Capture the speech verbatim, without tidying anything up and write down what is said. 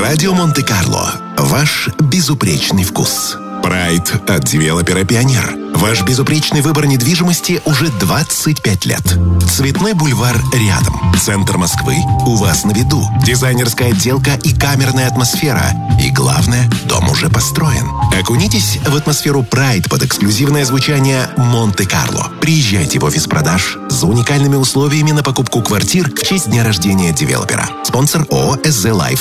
Радио Монте-Карло. Ваш безупречный вкус. Прайд от девелопера «Пионер». Ваш безупречный выбор недвижимости уже двадцать пять лет. Цветной бульвар рядом. Центр Москвы у вас на виду. Дизайнерская отделка и камерная атмосфера. И главное, дом уже построен. Окунитесь в атмосферу Прайд под эксклюзивное звучание Монте-Карло. Приезжайте в офис продаж за уникальными условиями на покупку квартир в честь дня рождения девелопера. Спонсор ООО «эс зэ Life